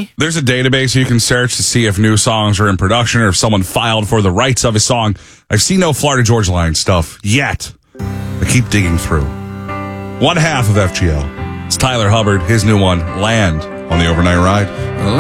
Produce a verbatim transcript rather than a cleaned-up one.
me. There's a database you can search to see if new songs are in production or if someone filed for the rights of a song. I've seen no Florida Georgia Line stuff yet. I keep digging through. One half of F G L. It's Tyler Hubbard, his new one, Land, on the Overnight Ride.